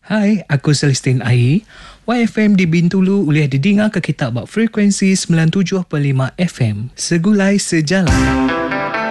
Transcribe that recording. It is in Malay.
Hai, aku Celestine Ai. YFM di Bintulu boleh didengar ke kita buat frekuensi 97.5 FM. Segulai sejalan.